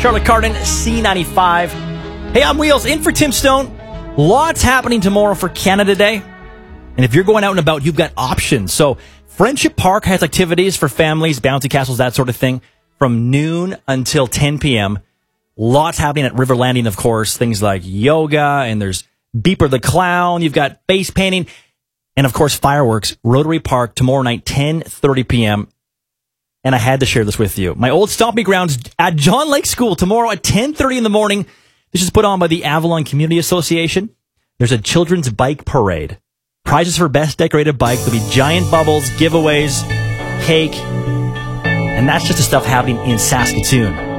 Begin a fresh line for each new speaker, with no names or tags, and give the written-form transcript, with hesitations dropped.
Charlotte Cardin, C95. Hey, I'm Wheels, in for Tim Stone. Lots happening tomorrow for Canada Day. And if you're going out and about, you've got options. So Friendship Park has activities for families, bouncy castles, that sort of thing, from noon until 10 p.m. Lots happening at River Landing, of course. Things like yoga, and there's Beeper the Clown. You've got face painting. And, of course, fireworks. Rotary Park tomorrow night, 10:30 p.m. And I had to share this with you. My old stomping grounds at John Lake School tomorrow at 10:30 in the morning. This is put on by the Avalon Community Association. There's a children's bike parade. Prizes for best decorated bike. There'll be giant bubbles, giveaways, cake. And that's just the stuff happening in Saskatoon.